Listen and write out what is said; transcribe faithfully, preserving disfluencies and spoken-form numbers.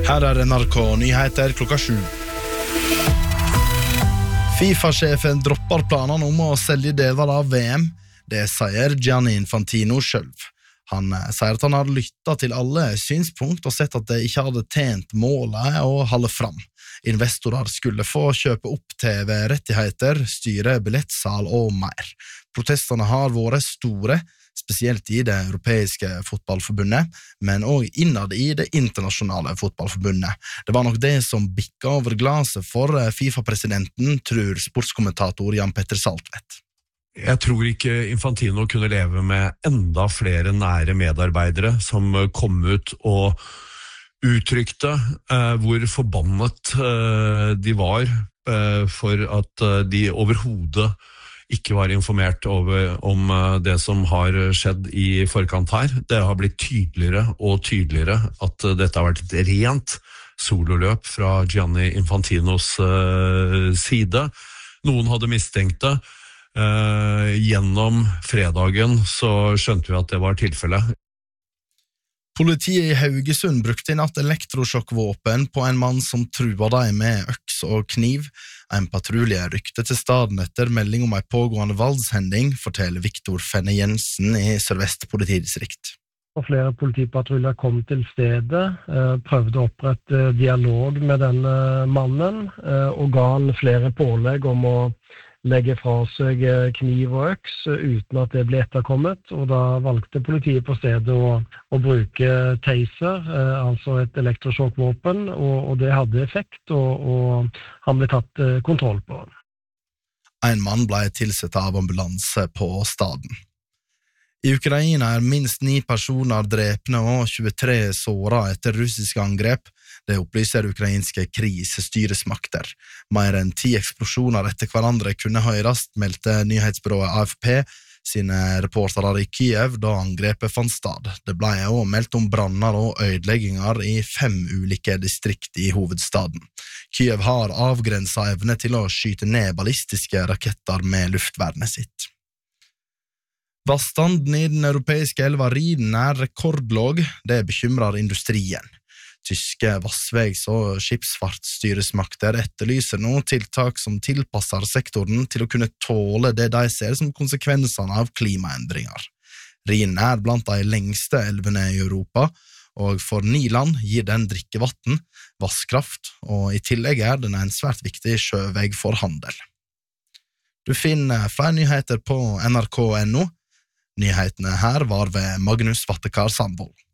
Her er N R K Nyheter klokka sju. FIFA-sjefen dropper planene om å selge deler av V M. Det sier Gianni Infantino selv. Han sier at han har lyttet til alle synspunkt og sett at det ikke hadde tjent målet å holde fram. Investorer skulle få kjøpe opp T V-rettigheter, styre billettsal og mer. Protestene har vært store, spesielt i det europeiske fotballforbundet, men også innad i det internasjonale fotballforbundet. Det var nok det som bikket over glaset for FIFA-presidenten, tror sportskommentator Jan Petter Saltvedt. Jeg tror ikke Infantino kunne leve med enda flere nære medarbeidere som kom ut og uttrykte eh, hvor forbannet eh, de var eh, for at eh, de overhodet ikke var informert over, om eh, det som har skjedd i forkant her. Det har blitt tydeligere og tydeligere at eh, dette har vært et rent sololøp fra Gianni Infantinos eh, side. Noen hadde mistenkt det. Uh, gjennom fredagen så skjønte vi at det var tilfellet. Politiet i Haugesund brukte i natt elektrosjokkvåpen på en mann som trua dem med øks og kniv. En patrulje rykte til staden etter melding om en pågående voldshending, forteller Viktor Fenne Jensen i Sør-Vest politidistrikt. Og flere politipatruljer kom til stedet, prøvde å opprette dialog med denne mannen og ga han flere pålegg om å legge fra seg kniv og øks uten at det ble etterkommet, og da valgte politiet på stedet å, å bruke taser, eh, altså et elektrosjokkvåpen, og, og det hadde effekt, og, og han ble tatt eh, kontroll på. En mann ble tilsatt av ambulanse på staden. I Ukraina er minst ni personer drepne og tjuetre såret etter russiske angrep. Det opplyser ukrainske krisestyresmakter. Mer enn ti eksplosjoner etter hverandre kunne høyrast, meldte nyhetsbyrået A F P sine reportere i Kiev da angrepet fant stad. Det ble også meldt om branner og ødelegginger i fem ulike distrikt i hovedstaden. Kiev har avgrenset evne til å skyte ned ballistiske raketter med luftvernet sitt. Vannstanden i den europeiske elva Rhinen er rekordlåg, det bekymrer industrien. Tyske vassvegs- og skipsfartsstyresmakter etterlyser noen tiltak som tilpasser sektoren til å kunne tåle det de ser som konsekvensene av klimaendringer. Rhinen er blant de lengste elvene i Europa, og for ni land gir den drikkevann, vasskraft, og i tillegg er den en svært viktig sjøvei for handel. Du finner flere nyheter på N R K punktum no. Nyhetene her var ved Magnus Vattekar Sandvold.